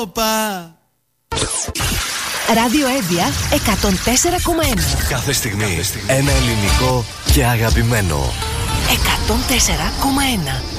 όπα. Ράδιο Εύβοια 104,1. Κάθε στιγμή ένα ελληνικό και αγαπημένο. 104,1.